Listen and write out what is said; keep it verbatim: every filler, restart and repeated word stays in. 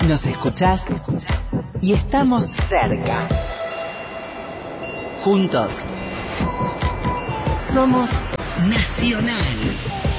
Nos escuchás y estamos cerca. Juntos somos Nacional.